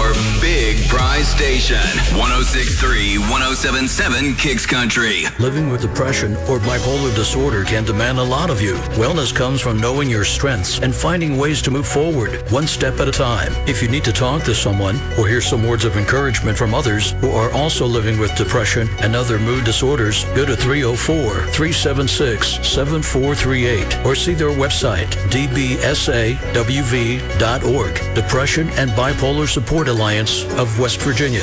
Your big prize station. 106.3, 107.7 Kicks Country. Living with depression or bipolar disorder can demand a lot of you. Wellness comes from knowing your strengths and finding ways to move forward, one step at a time. If you need to talk to someone or hear some words of encouragement from others who are also living with depression and other mood disorders, go to 304-376-7438 or see their website, dbsawv.org. Depression and Bipolar Support Alliance of West Virginia,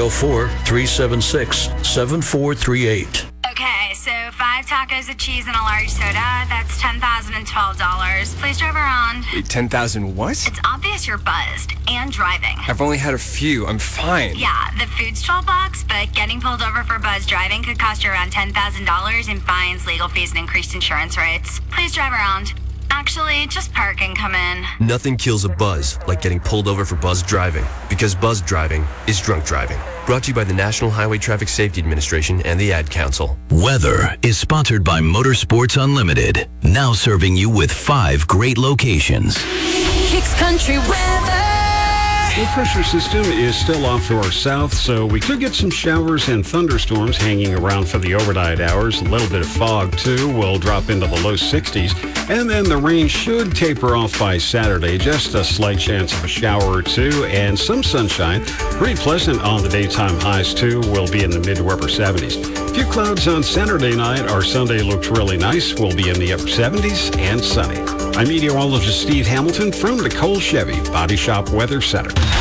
304-376-7438. Okay, so 5 tacos of cheese and a large soda, that's $10,012. Please drive around. Wait, 10,000 what? It's obvious you're buzzed and driving. I've only had a few. I'm fine. Yeah, the food's $12, but getting pulled over for buzz driving could cost you around $10,000 in fines, legal fees, and increased insurance rates. Please drive around. Actually, just park and come in. Nothing kills a buzz like getting pulled over for buzz driving, because buzz driving is drunk driving. Brought to you by the National Highway Traffic Safety Administration and the Ad Council. Weather is sponsored by Motorsports Unlimited, now serving you with 5 great locations. Kicks Country weather. The pressure system is still off to our south, so we could get some showers and thunderstorms hanging around for the overnight hours. A little bit of fog, too, will drop into the low 60s. And then the rain should taper off by Saturday. Just a slight chance of a shower or two and some sunshine. Pretty pleasant on the daytime highs, too. We'll be in the mid to upper 70s. A few clouds on Saturday night. Our Sunday looks really nice. We'll be in the upper 70s and sunny. I'm meteorologist Steve Hamilton from the Cole Chevy Body Shop Weather Center.